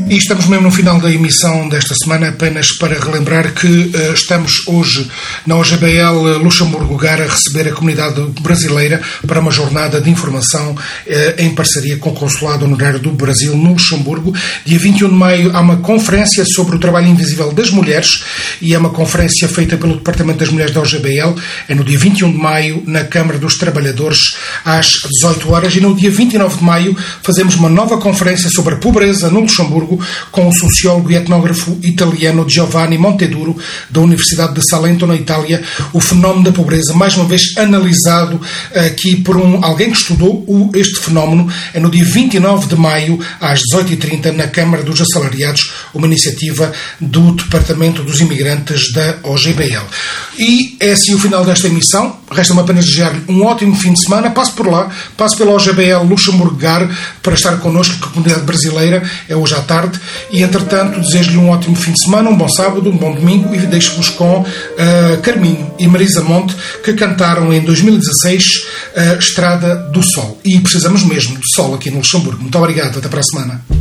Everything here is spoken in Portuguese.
E estamos mesmo no final da emissão desta semana, apenas para relembrar que estamos hoje na OGBL Luxemburgo Gar a receber a comunidade brasileira para uma jornada de informação em parceria com o Consulado Honorário do Brasil no Luxemburgo. Dia 21 de maio há uma conferência sobre o trabalho invisível das mulheres e é uma conferência feita pelo Departamento das Mulheres da OGBL. É no dia 21 de maio na Câmara dos Trabalhadores às 18 horas e no dia 29 de maio fazemos uma nova conferência sobre a pobreza no Luxemburgo com o sociólogo e etnógrafo italiano Giovanni Monteduro, da Universidade de Salento, na Itália. O fenómeno da pobreza, mais uma vez analisado aqui por alguém que estudou este fenómeno, é no dia 29 de maio, às 18h30, na Câmara dos Assalariados, uma iniciativa do Departamento dos Imigrantes da OGBL. E é assim o final desta emissão. Resta-me apenas desejar-lhe um ótimo fim de semana. Passe por lá, passe pela OGBL Luxemburgo Gar para estar connosco, que a comunidade brasileira é hoje à tarde. E, entretanto, desejo-lhe um ótimo fim de semana, um bom sábado, um bom domingo e deixo-vos com Carminho e Marisa Monte, que cantaram em 2016 Estrada do Sol. E precisamos mesmo de sol aqui no Luxemburgo. Muito obrigado, até para a semana.